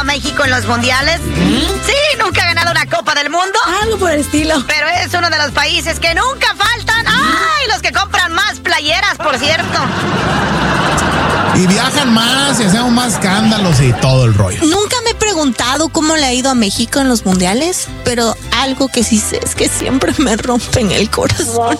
a México en los mundiales? Sí, nunca ha ganado una Copa del Mundo. Algo por el estilo. Pero es uno de los países que nunca faltan. ¡Ay! Los que compran más playeras, por cierto. Y viajan más y hacemos más escándalos y todo el rollo. Nunca me he preguntado cómo le ha ido a México en los mundiales, pero algo que sí sé es que siempre me rompen el corazón.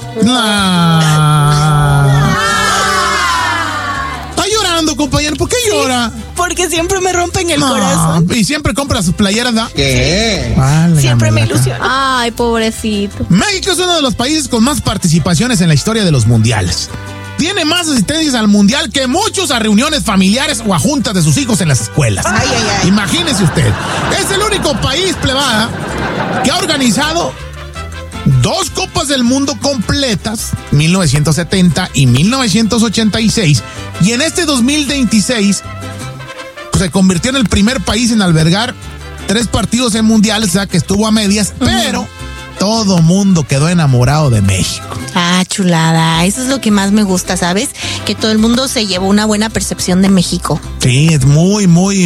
Está llorando, compañero. ¿Por qué llora? Porque siempre me rompen el corazón. Y siempre compra sus playeras, ¿da? ¿Qué? Siempre me ilusiona. Ay, pobrecito. México es uno de los países con más participaciones en la historia de los mundiales. Tiene más asistencias al mundial que muchos a reuniones familiares o a juntas de sus hijos en las escuelas. Imagínese usted. Es el único país, plebada, que ha organizado 2 Copas del Mundo completas, 1970 y 1986, y en este 2026 se convirtió en el primer país en albergar 3 partidos en mundiales, o sea que estuvo a medias, pero todo mundo quedó enamorado de México. Ah, chulada. Eso es lo que más me gusta, ¿sabes? Que todo el mundo se llevó una buena percepción de México. Sí, es muy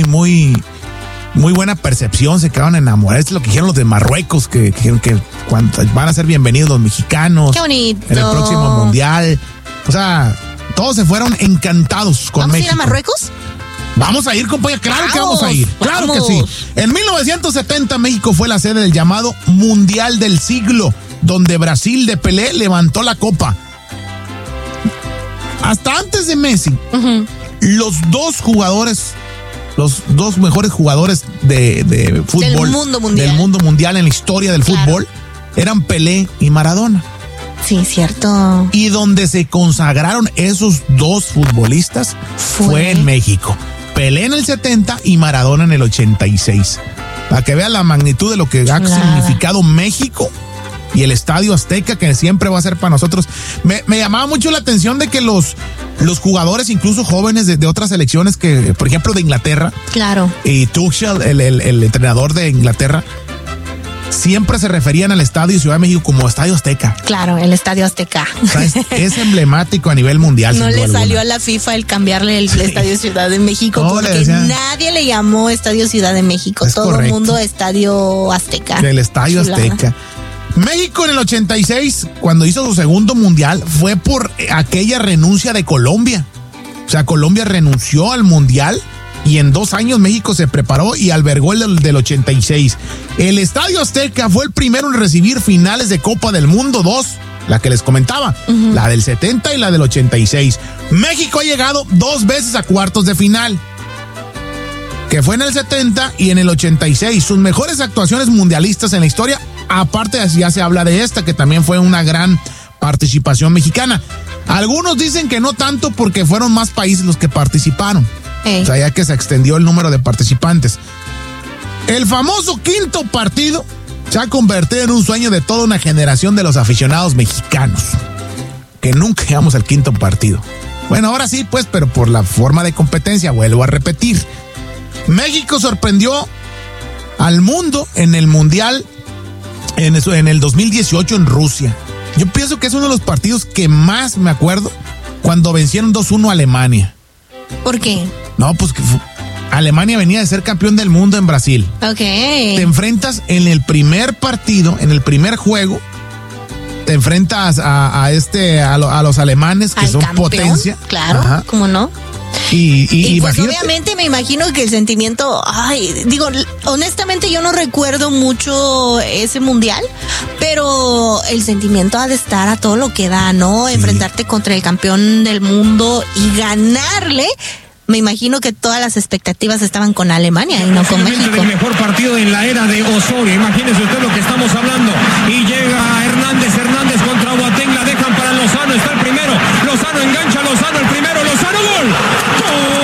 buena percepción. Se quedaron enamorados. Es lo que dijeron los de Marruecos, que cuando van a ser bienvenidos los mexicanos. Qué bonito. En el próximo mundial. O sea, todos se fueron encantados con México. ¿Vamos a ir a Marruecos? Vamos a ir, compañero, claro que vamos a ir. Claro que sí. En 1970 México fue la sede del llamado Mundial del Siglo, donde Brasil de Pelé levantó la copa. Hasta antes de Messi, los 2 jugadores, los 2 mejores jugadores de fútbol del mundo mundial en la historia del fútbol eran Pelé y Maradona. Sí, cierto. Y donde se consagraron esos 2 futbolistas fue en México. Pelé en el 70 y Maradona en el 86. Para que vean la magnitud de lo que ha significado México y el Estadio Azteca, que siempre va a ser para nosotros. Me llamaba mucho la atención de que los jugadores, incluso jóvenes de otras selecciones, que por ejemplo de Inglaterra, y Tuchel, el entrenador de Inglaterra, siempre se referían al Estadio Ciudad de México como Estadio Azteca. Claro, el Estadio Azteca. O sea, es emblemático a nivel mundial. No le salió a la FIFA el cambiarle el Estadio Ciudad de México, porque nadie le llamó Estadio Ciudad de México. Todo el mundo Estadio Azteca. El Estadio Azteca. México en el 86, cuando hizo su segundo mundial, fue por aquella renuncia de Colombia. O sea, Colombia renunció al mundial y en 2 años México se preparó y albergó el del 86. El Estadio Azteca fue el primero en recibir finales de Copa del Mundo 2, la que les comentaba, la del 70 y la del 86. México ha llegado 2 veces a cuartos de final, que fue en el 70 y en el 86. Sus mejores actuaciones mundialistas en la historia, aparte ya se habla de esta, que también fue una gran participación mexicana. Algunos dicen que no tanto porque fueron más países los que participaron. O sea, ya que se extendió el número de participantes. El famoso quinto partido se ha convertido en un sueño de toda una generación de los aficionados mexicanos, que nunca llegamos al quinto partido. Bueno, ahora sí, pues, pero por la forma de competencia, vuelvo a repetir. México sorprendió al mundo en el Mundial en el 2018 en Rusia. Yo pienso que es uno de los partidos que más me acuerdo, cuando vencieron 2-1 a Alemania. ¿Por qué? No, pues que Alemania venía de ser campeón del mundo en Brasil. Te enfrentas en el primer partido, en el primer juego, te enfrentas a los alemanes, que son campeón, potencia. Claro, ¿cómo no? Y pues obviamente me imagino que el sentimiento, honestamente yo no recuerdo mucho ese mundial, pero el sentimiento ha de estar a todo lo que da, ¿no? Sí. Enfrentarte contra el campeón del mundo y ganarle. Me imagino que todas las expectativas estaban con Alemania y no con México. El mejor partido en la era de Osorio. Imagínese usted lo que estamos hablando.